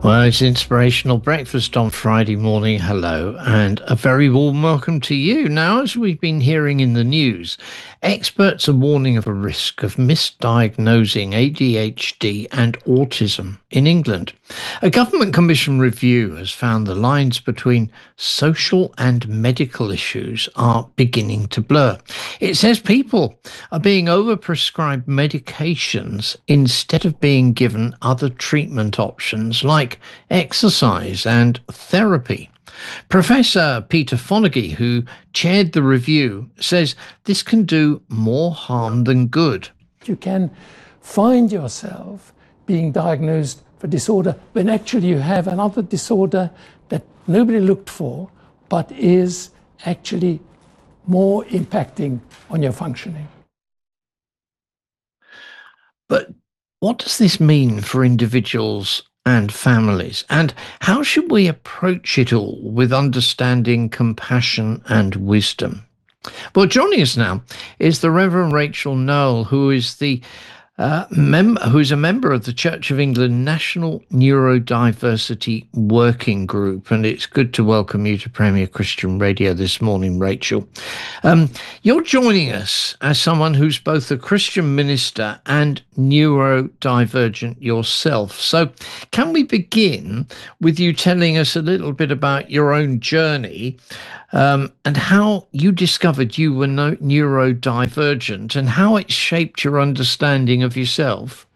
Well, it's Inspirational Breakfast on Friday morning. Hello, and a very warm welcome to you. Now, as we've been hearing in the news, experts are warning of a risk of misdiagnosing ADHD and autism in England. A government commission review has found the lines between social and medical issues are beginning to blur. It says people are being overprescribed medications instead of being given other treatment options like exercise and therapy. Professor Peter Fonagy, who chaired the review, says this can do more harm than good. You can find yourself being diagnosed for disorder when actually you have another disorder that nobody looked for, but is actually more impacting on your functioning. But what does this mean for individuals and families? And how should we approach it all with understanding, compassion, and wisdom? Well, joining us now is the Reverend Rachel Noel, who is who's a member of the Church of England National Neurodiversity Working Group, and it's good to welcome you to Premier Christian Radio this morning, Rachel. You're joining us as someone who's both a Christian minister and neurodivergent yourself. So can we begin with you telling us a little bit about your own journey and how you discovered you were neurodivergent and how it shaped your understanding of yourself?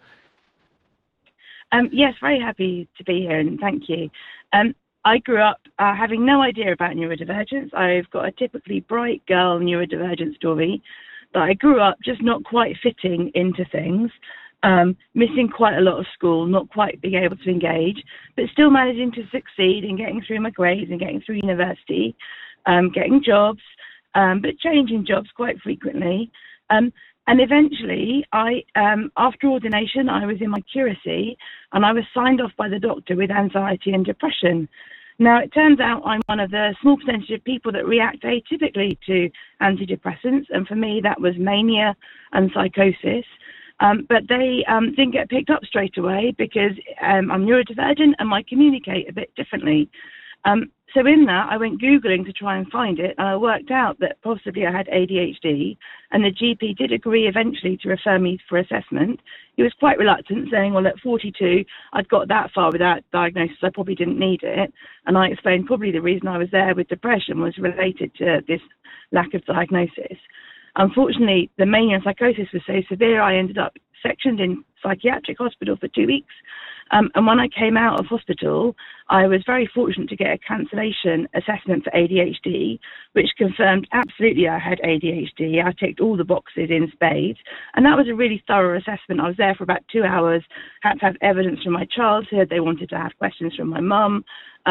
Yes, very happy to be here, and thank you. I grew up having no idea about neurodivergence. I've got a typically bright girl neurodivergent story, but I grew up just not quite fitting into things, missing quite a lot of school, not quite being able to engage, but still managing to succeed in getting through my grades and getting through university, getting jobs, but changing jobs quite frequently. And eventually, after ordination, I was in my curacy and I was signed off by the doctor with anxiety and depression. Now, it turns out I'm one of the small percentage of people that react atypically to antidepressants. And for me, that was mania and psychosis. But they didn't get picked up straight away because I'm neurodivergent and I communicate a bit differently. So in that, I went Googling to try and find it, and I worked out that possibly I had ADHD, and the GP did agree eventually to refer me for assessment. He was quite reluctant, saying, well, at 42, I'd got that far without diagnosis, I probably didn't need it. And I explained probably the reason I was there with depression was related to this lack of diagnosis. Unfortunately, the mania and psychosis was so severe, I ended up sectioned in psychiatric hospital for 2 weeks. And when I came out of hospital, I was very fortunate to get a cancellation assessment for ADHD, which confirmed absolutely I had ADHD. I ticked all the boxes in spades. And that was a really thorough assessment. I was there for about 2 hours, had to have evidence from my childhood. They wanted to have questions from my mum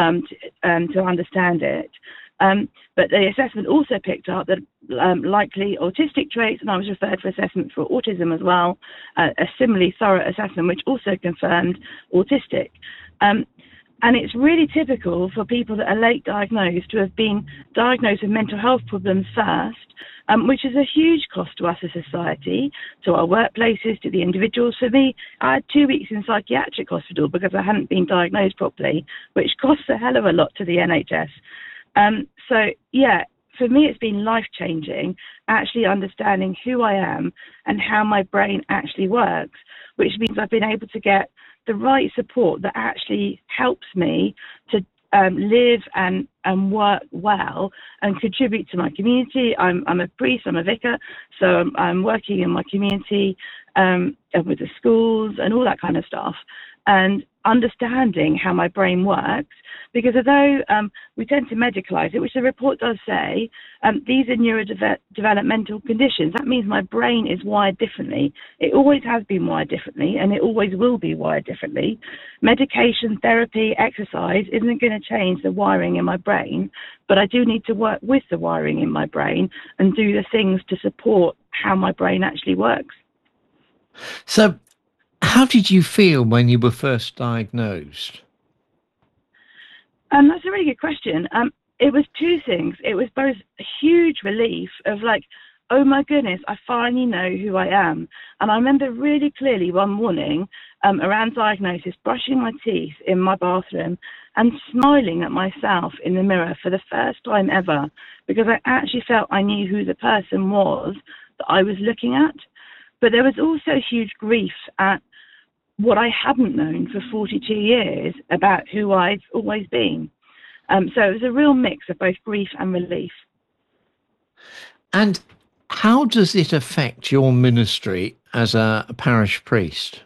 to understand it. But the assessment also picked up that likely autistic traits, and I was referred for assessment for autism as well, a similarly thorough assessment, which also confirmed autistic. And it's really typical for people that are late diagnosed to have been diagnosed with mental health problems first, which is a huge cost to us as a society, to our workplaces, to the individuals. For me, I had 2 weeks in psychiatric hospital because I hadn't been diagnosed properly, which costs a hell of a lot to the NHS. For me, it's been life-changing, actually understanding who I am and how my brain actually works, which means I've been able to get the right support that actually helps me to live and work well and contribute to my community. I'm a priest, I'm a vicar, so I'm working in my community with the schools and all that kind of stuff, and understanding how my brain works, because although we tend to medicalize it, which the report does say, these are neurodevelopmental conditions. That means my brain is wired differently. It always has been wired differently, and it always will be wired differently. Medication, therapy, exercise isn't going to change the wiring in my brain, but I do need to work with the wiring in my brain and do the things to support how my brain actually works. So, how did you feel when you were first diagnosed? That's a really good question. It was two things. It was both a huge relief of like, oh my goodness, I finally know who I am. And I remember really clearly one morning, around diagnosis, brushing my teeth in my bathroom and smiling at myself in the mirror for the first time ever, because I actually felt I knew who the person was that I was looking at. But there was also huge grief at what I hadn't known for 42 years about who I've always been. So it was a real mix of both grief and relief. And how does it affect your ministry as a parish priest?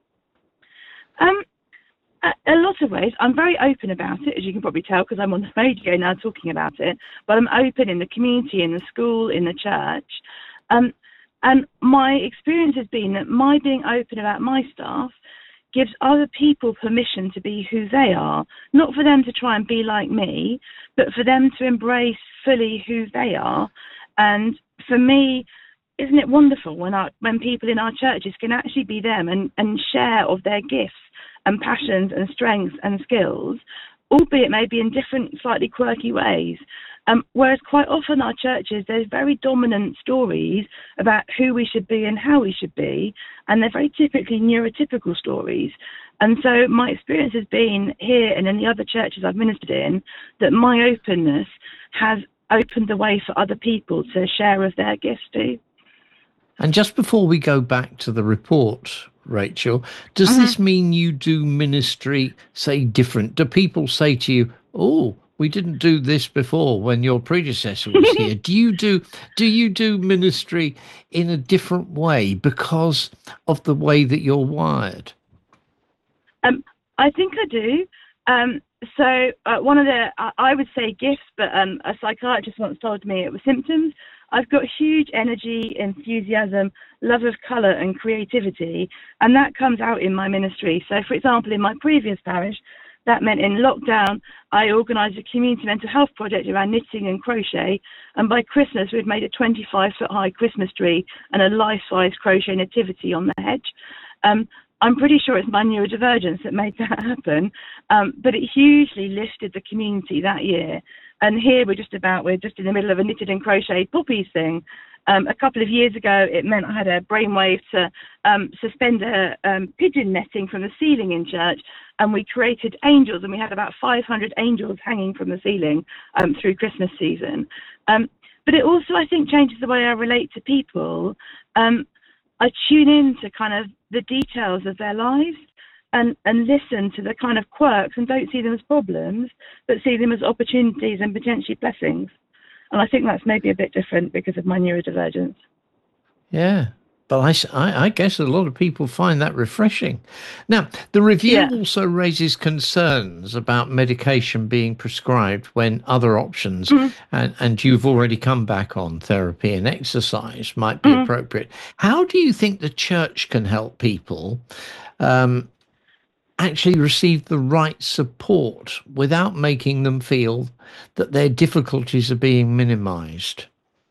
A lot of ways. I'm very open about it, as you can probably tell, because I'm on the radio now talking about it. But I'm open in the community, in the school, in the church. And my experience has been that my being open about my stuff gives other people permission to be who they are, not for them to try and be like me, but for them to embrace fully who they are. And for me, isn't it wonderful when people in our churches can actually be them and share of their gifts and passions and strengths and skills, albeit maybe in different, slightly quirky ways. Whereas quite often our churches, there's very dominant stories about who we should be and how we should be, and they're very typically neurotypical stories. And so my experience has been here and in the other churches I've ministered in, that my openness has opened the way for other people to share of their gifts too. And just before we go back to the report, Rachel, does this mean you do ministry, say, different? Do people say to you, oh, we didn't do this before when your predecessor was here? Do you do ministry in a different way because of the way that you're wired? I think I do. So one of the, I would say gifts, but a psychiatrist once told me it was symptoms. I've got huge energy, enthusiasm, love of colour and creativity, and that comes out in my ministry. So, for example, in my previous parish, that meant in lockdown, I organised a community mental health project around knitting and crochet, and by Christmas, we'd made a 25-foot-high Christmas tree and a life-size crochet nativity on the hedge. I'm pretty sure it's my neurodivergence that made that happen, but it hugely lifted the community that year. And here we're just in the middle of a knitted and crocheted poppies thing. A couple of years ago, it meant I had a brainwave to suspend a pigeon netting from the ceiling in church, and we created angels, and we had about 500 angels hanging from the ceiling through Christmas season. But it also, I think, changes the way I relate to people. I tune in to kind of the details of their lives and listen to the kind of quirks and don't see them as problems, but see them as opportunities and potentially blessings. And I think that's maybe a bit different because of my neurodivergence. Yeah, but I guess a lot of people find that refreshing. Now, the review also raises concerns about medication being prescribed when other options, and you've already come back on therapy and exercise, might be appropriate. How do you think the church can help people actually receive the right support without making them feel that their difficulties are being minimized?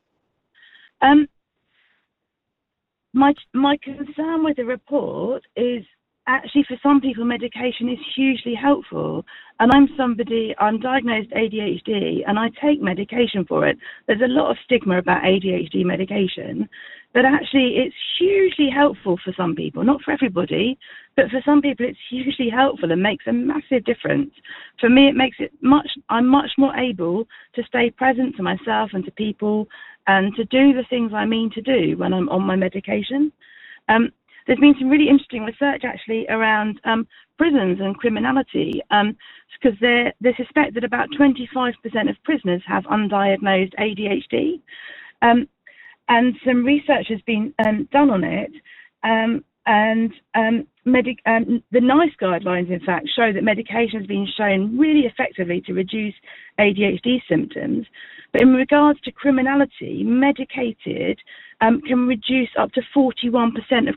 My concern with the report is actually for some people medication is hugely helpful, and I'm diagnosed ADHD and I take medication for it. There's a lot of stigma about ADHD medication, but actually it's hugely helpful for some people, not for everybody, but for some people it's hugely helpful and makes a massive difference. For me, I'm much more able to stay present to myself and to people and to do the things I mean to do when I'm on my medication. There's been some really interesting research actually around prisons and criminality, because they suspect that about 25% of prisoners have undiagnosed ADHD. And some research has been done on it, the NICE guidelines, in fact, show that medication has been shown really effectively to reduce ADHD symptoms. But in regards to criminality, medicated can reduce up to 41% of